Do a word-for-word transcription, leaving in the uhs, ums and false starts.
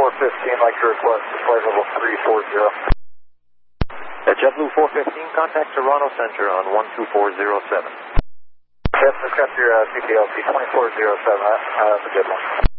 four fifteen, like to request flight level three four zero. At JetBlue four fifteen, contact Toronto Center on one two four zero seven. Yes, accept your uh, C P L C twenty-four zero seven. Uh, that's a good one.